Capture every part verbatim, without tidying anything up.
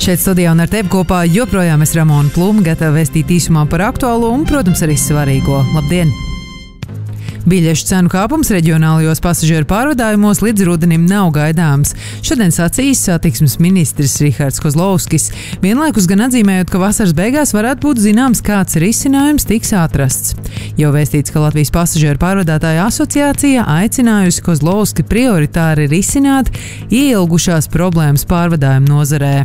Šeit studijā un ar tevi kopā joprojām es Ramona Pluma, gatava vēstīt īsumā par aktuālo un, protams, arī svarīgo. Labdien! Biļešu cenu kāpums reģionālajos pasažieru pārvadājumos līdz rudenim nav gaidāms. Šodien sacījis satiksmes ministrs Rihards Kozlovskis, vienlaikus gan atzīmējot, ka vasaras beigās varētu būt zināms, kāds risinājums tiks atrasts. Jau vēstīts, ka Latvijas pasažieru pārvadātāja asociācija aicinājusi Kozlovski prioritāri risināt ieilgušās problēmas pārvadājumu nozarē.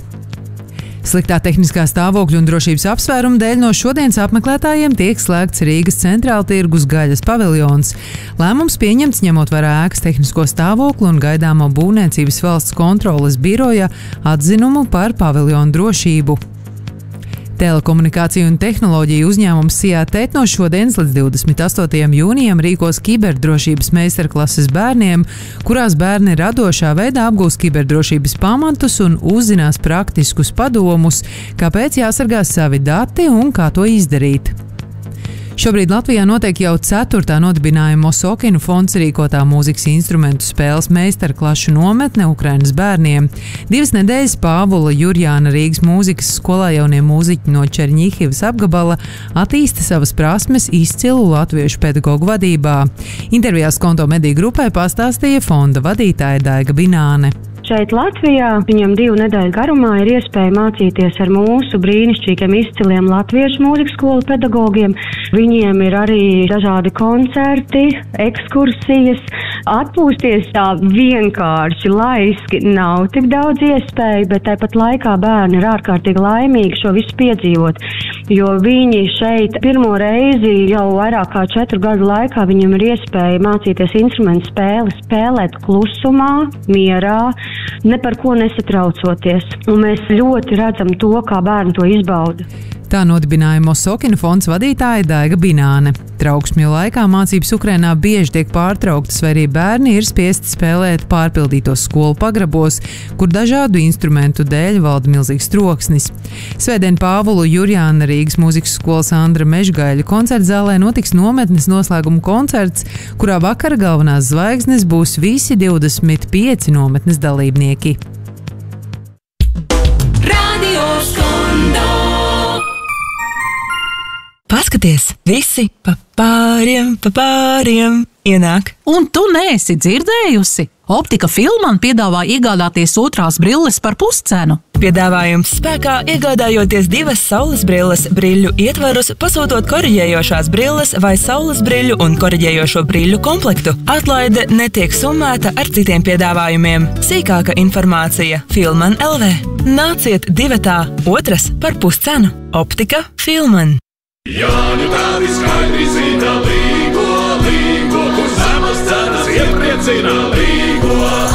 Sliktā tehniskā stāvokļa un drošības apsvērumu dēļ no šodienas apmeklētājiem tiek slēgts Rīgas centrāltirgus gaļas paviljons. Lēmums pieņemts ņemot vērā ēkas tehnisko stāvokli un gaidāmo būvniecības valsts kontroles biroja atzinumu par paviljonu drošību. Telekomunikāciju un tehnoloģiju uzņēmums Sijā-Tet no šodienas līdz divdesmit astotajam jūnijam rīkos kiberdrošības meistarklases bērniem, kurās bērni radošā veidā apgūs kiberdrošības pamatus un uzzinās praktiskus padomus, kāpēc jāsargā savi dati un kā to izdarīt. Šobrīd Latvijā notiek jau ceturtā nodibinājuma Osokinu fonds rīkotā mūzikas instrumentu spēles meistarklašu nometne Ukrainas bērniem. Divas nedēļas Pāvula Jurjāna Rīgas mūzikas skolā jaunie mūziķi no Čerņihivas apgabala attīsta savas prasmes izcilu latviešu pedagogu vadībā. Intervijā Skonto mediju grupai pastāstīja fonda vadītāja Daiga Bināne. Šeit Latvijā viņam divu nedēļu garumā ir iespēja mācīties ar mūsu brīnišķīgiem izciliem latviešu mūzikas skolu pedagogiem. Viņiem ir arī dažādi koncerti, ekskursijas. Atpūsties tā vienkārši laiski nav tik daudz iespēju, bet tāpat laikā bērni ir ārkārtīgi laimīgi šo visu piedzīvot, jo viņi šeit pirmo reizi jau vairāk kā četru gadu laikā viņam ir iespēja mācīties instrumentu spēli, spēlēt klusumā, mierā, ne par ko nesatraucoties. Un mēs ļoti redzam to, kā bērni to izbauda. Tā nodibinājuma Osokina fonds vadītāja Daiga Bināne. Trauksmju laikā mācības Ukrainā bieži tiek pārtrauktas, vai arī bērni ir spiesti spēlēt pārpildītos skolu pagrabos, kur dažādu instrumentu dēļ valda milzīgs troksnis. Svētdien Pāvulu Jurjāna Rīgas mūzikas skolas Andra Mežgaļa koncertzālē notiks nometnes noslēguma koncerts, kurā vakara galvenās zvaigznes būs visi divdesmit pieci nometnes dalībnieki. Radio Skondo. Paskaties, visi pa pāriem, pa pāriem ienāk. Un tu neesi dzirdējusi? Optika Filman piedāvā iegādāties otrās brilles par puscenu. Piedāvājums spēkā iegādājoties divas saules brilles brīļu ietvarus, pasūtot koriģējošās brilles vai saules brīļu un koriģējošo brīļu komplektu. Atlaide netiek summēta ar citiem piedāvājumiem. Sīkāka informācija Filman L V. Nāciet divatā, otras par puscenu. Optika Filman. Jāņu tādi skaidri zina līgo, līgo, kur zemes cenas iepriecina līgo.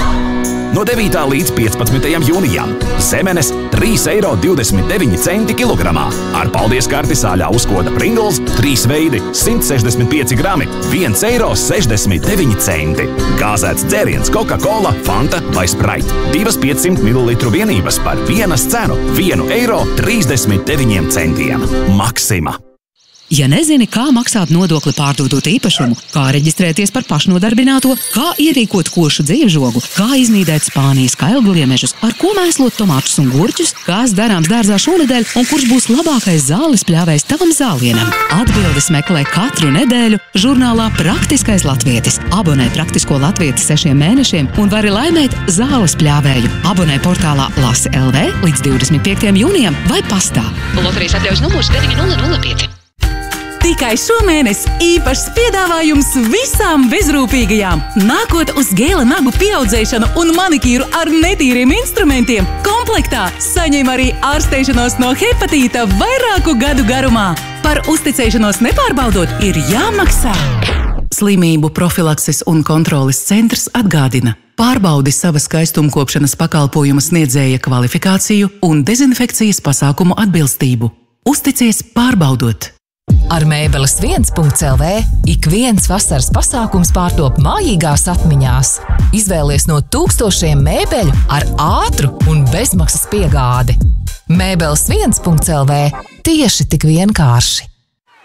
No devītā līdz piecpadsmitajam jūnijam zemenes trīs eiro divdesmit deviņi centi kilogramā. Ar paldies karti sāļā uzkoda Pringles, trīs veidi, simt sešdesmit pieci grami, viens eiro sešdesmit deviņi centi. Gāzēts dzēriens Coca-Cola, Fanta vai Sprite. Divas piecsimt mililitru vienības par vienas cenu, vienu eiro trīsdesmit deviņiem centiem. Maksima. Ja nezini, kā maksāt nodokli pārdodot īpašumu, kā reģistrēties par pašnodarbināto, kā ierīkot košu dzīvžogu, kā iznīdēt Spānijas kailgliemežus, ar ko mēslot tomātus un gurķus, kas darāms dārzā šonedēļ un kurš būs labākais zāles pļāvējs tavam zālienam. Atbildes meklē katru nedēļu žurnālā Praktiskais latvietis. Abonē Praktisko latvieti sešiem mēnešiem un vari laimēt zāles pļāvēju. Abonē portālā Lasi L V līdz divdesmit piektajam jūnijam vai pastā. Loterijas atļaujas numurs deviņi nulle nulle pieci. Tikai šomēnes īpašs piedāvājums visām bezrūpīgajām. Nākot uz gēla nagu pieaudzēšanu un manikīru ar netīriem instrumentiem, komplektā saņem arī ārstēšanos no hepatīta vairāku gadu garumā. Par uzticēšanos nepārbaudot ir jāmaksā. Slimību profilakses un kontroles centrs atgādina. Pārbaudi sava skaistumkopšanas pakalpojuma sniedzēja kvalifikāciju un dezinfekcijas pasākumu atbilstību. Uzticies pārbaudot. Ar Mēbeles viens punkts L V ik viens vasaras pasākums pārtop mājīgās atmiņās. Izvēlies no tūkstošiem mēbeļu ar ātru un bezmaksas piegādi. Mēbeles viens punkts L V tieši tik vienkārši.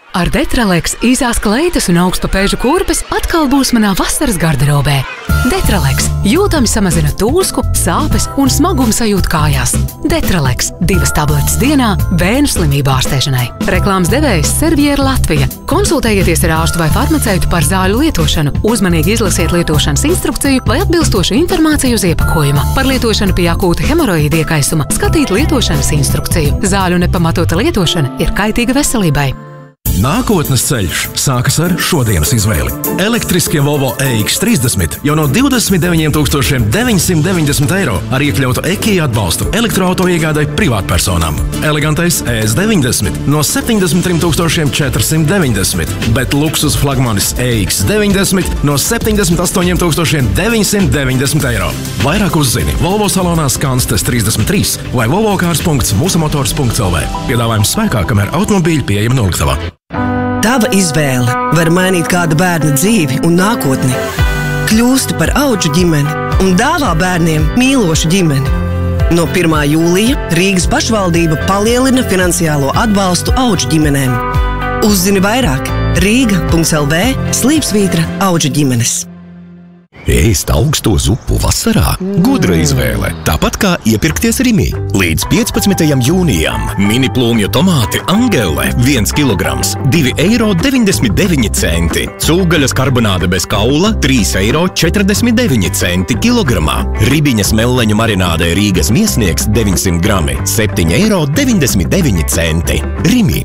Ar Detraleks īsās kleitas un augstpapēžu kurpes atkal būs manā vasaras garderobē. Detraleks jūtami samazina tūsku, sāpes un smagumu sajūtu kājās. Detraleks divas tabletes dienā bērnu slimību ārstēšanai. Reklāmas devējs Serviera Latvija. Konsultējieties ar ārstu vai farmaceitu par zāļu lietošanu. Uzmanīgi izlasiet lietošanas instrukciju vai atbilstošu informāciju uz iepakojuma. Par lietošanu pie akūta hemoroīda iekaisuma skatīt lietošanas instrukciju. Zāļu nepamatota lietošana ir kaitīga veselībai. Nākotnes ceļš sākas ar šodienas izvēli. Elektriskie Volvo E X trīsdesmit jau no divdesmit deviņiem tūkstošiem deviņsimt deviņdesmit eiro ar iekļautu EKI atbalstu elektroauto iegādai privātpersonām. Elegantais E S deviņdesmit no septiņdesmit trim tūkstošiem četrsimt deviņdesmit, bet luksus flagmanis E X deviņdesmit no septiņdesmit astoņiem tūkstošiem deviņsimt deviņdesmit eiro. Vairāk uzzini Volvo salonā Skanstes trīsdesmit trīs vai volvocars punkts mūsamotors punkts L V. Piedāvājums spēkā, kamēr automobīļi pieejami noliktavā. Tava izvēle var mainīt kāda bērna dzīvi un nākotni. Kļūsti par audžu ģimeni un dāvā bērniem mīlošu ģimeni. No pirmā jūlija Rīgas pašvaldība palielina finansiālo atbalstu audžu ģimenēm. Uzzini vairāk rīga punkts L V slīpsvītra audžu ģimenes. Ēst augsto zupu vasarā? Gudra izvēle. Tāpat kā iepirkties Rimī. Līdz piecpadsmitajam jūnijam mini plūmju tomāti Angele viens kilograms divi eiro deviņdesmit deviņi centi. Cūgaļas karbonāde bez kaula trīs eiro četrdesmit deviņi centi kilogramā. Ribiņas melleņu marināde Rīgas miesnieks deviņsimt grami septiņi eiro deviņdesmit deviņi centi. Rimī.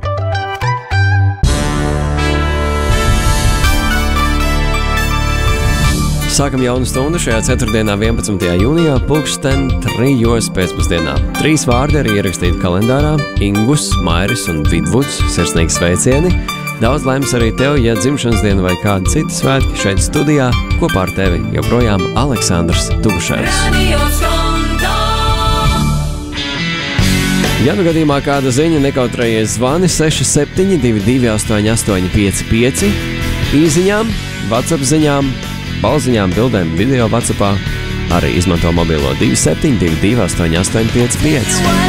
Sākam jaunu stundu šajā ceturtdienā, vienpadsmitajā jūnijā, pulksten trijos pēcpusdienā. Trīs vārdi arī ierakstīti kalendārā – Ingus, Mairis un Vidvuds, sirsnīgi sveicieni. Daudz laimes arī tev, ja dzimšanas diena vai kāda cita svētki šeit studijā. Kopā ar tevi joprojām Aleksandrs Tubuševs. Ja nu gadījumā kāda ziņa, nekautrējies zvani seši septiņi divi divi astoņi astoņi pieci pieci. Īziņām, WhatsApp ziņām, balziņām, bildēm, video WhatsAppā. Arī izmanto mobilo divi septiņi divi divi astoņi astoņi pieci pieci.